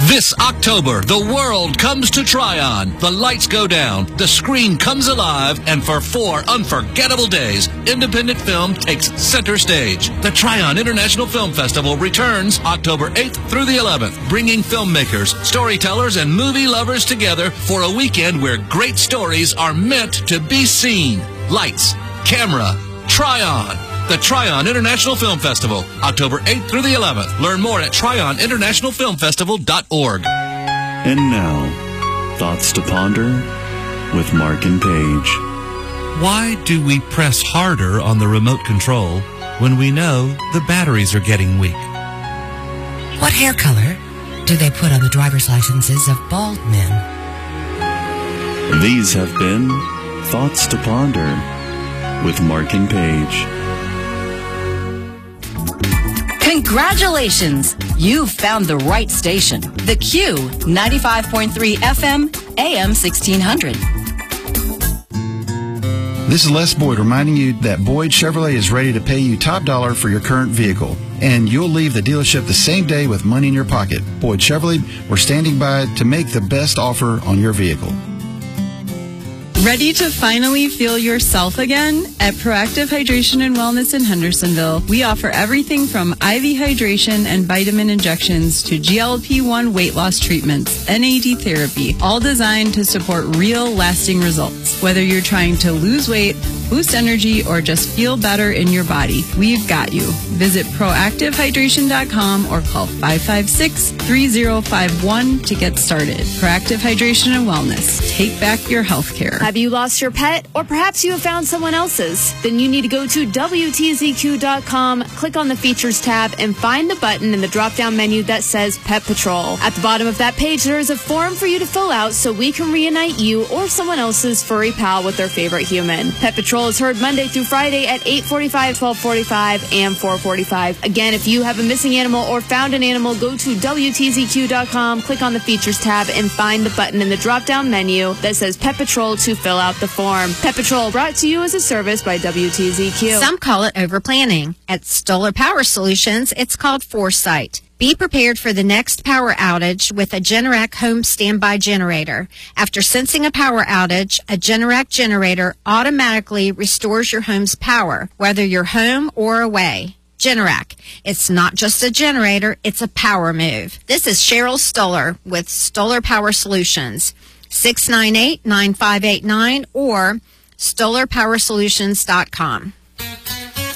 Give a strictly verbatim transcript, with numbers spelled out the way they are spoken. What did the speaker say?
This October, the world comes to Tryon. The lights go down, the screen comes alive, and for four unforgettable days, independent film takes center stage. The Tryon International Film Festival returns October eighth through the eleventh, bringing filmmakers, storytellers, and movie lovers together for a weekend where great stories are meant to be seen. Lights, camera, Tryon. The Tryon International Film Festival, October eighth through the eleventh. Learn more at tryon international film festival dot org. And now, Thoughts to Ponder with Mark and Paige. Why do we press harder on the remote control when we know the batteries are getting weak? What hair color do they put on the driver's licenses of bald men? These have been Thoughts to Ponder with Mark and Paige. Congratulations! You've found the right station. The Q, ninety-five point three F M, A M sixteen hundred. This is Les Boyd reminding you that Boyd Chevrolet is ready to pay you top dollar for your current vehicle. And you'll leave the dealership the same day with money in your pocket. Boyd Chevrolet, we're standing by to make the best offer on your vehicle. Ready to finally feel yourself again? At Proactive Hydration and Wellness in Hendersonville, we offer everything from I V hydration and vitamin injections to G L P one weight loss treatments, N A D therapy, all designed to support real, lasting results. Whether you're trying to lose weight, boost energy, or just feel better in your body, we've got you. Visit proactive hydration dot com or call five five six, three zero five one to get started. Proactive Hydration and Wellness. Take back your health care. Have you lost your pet? Or perhaps you have found someone else's? Then you need to go to W T Z Q dot com, click on the Features tab, and find the button in the drop-down menu that says Pet Patrol. At the bottom of that page, there is a form for you to fill out so we can reunite you or someone else's furry pal with their favorite human. Pet Patrol is heard Monday through Friday at eight forty-five, twelve forty-five, and four forty-five. Again, if you have a missing animal or found an animal, go to W T Z Q dot com, click on the Features tab, and find the button in the drop-down menu that says Pet Patrol to fill out the form. Pet Patrol brought to you as a service by W T Z Q. Some call it overplanning. At Stoller Power Solutions, it's called foresight. Be prepared for the next power outage with a Generac home standby generator. After sensing a power outage, a Generac generator automatically restores your home's power, whether you're home or away. Generac. It's not just a generator, it's a power move. This is Cheryl Stoller with Stoller Power Solutions. six nine eight, nine five eight nine or stoller power solutions dot com.